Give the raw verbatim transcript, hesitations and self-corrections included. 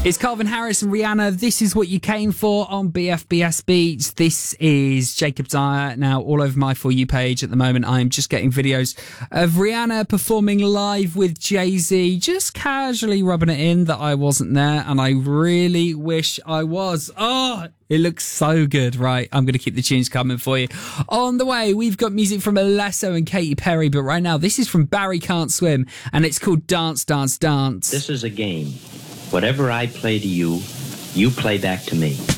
It's Calvin Harris and Rihanna. This is what you came for on B F B S Beats. This is Jacob Dyer. Now, all over my For You page at the moment, I'm just getting videos of Rihanna performing live with Jay-Z, just casually rubbing it in that I wasn't there, and I really wish I was. Oh, it looks so good, right? I'm going to keep the tunes coming for you. On the way, we've got music from Alesso and Katy Perry, but right now, this is from Barry Can't Swim, and it's called Dance, Dance, Dance. This is a game. Whatever I play to you, you play back to me.